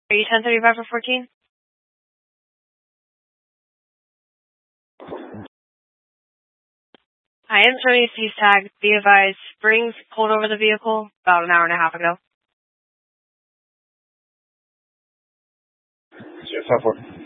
Are you 1035 for 14? I am showing you cease tag. Be advised, Springs pulled over the vehicle about an hour and a half ago. Yes, 5-4.